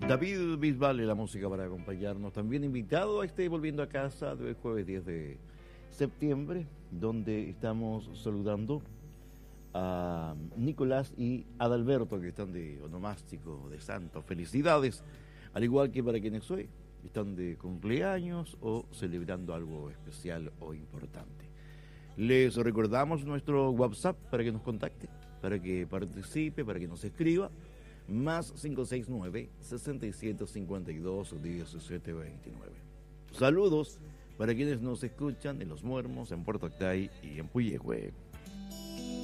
David Bisbal y la música para acompañarnos. También invitado a este Volviendo a Casa del jueves 10 de septiembre, donde estamos saludando a Nicolás y Adalberto, que están de onomástico de santo. Felicidades, al igual que para quienes hoy están de cumpleaños o celebrando algo especial o importante. Les recordamos nuestro WhatsApp para que nos contacte, para que participe, para que nos escriba. Más 569-6752-1729. Saludos para quienes nos escuchan en Los Muermos, en Puerto Octay y en Puyehue.